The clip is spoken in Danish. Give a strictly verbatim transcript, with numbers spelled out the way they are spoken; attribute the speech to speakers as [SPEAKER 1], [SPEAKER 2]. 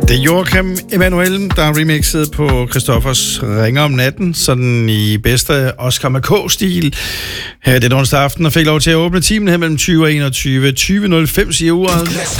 [SPEAKER 1] Det er Joachim Emanuel, der har remixet på Christoffers Ringer om natten, sådan i bedste Oscar M K-stil. Her er det onsdag aften, og fik lov til at åbne timen her mellem tyve og enogtyve. tyve nul fem siger uret.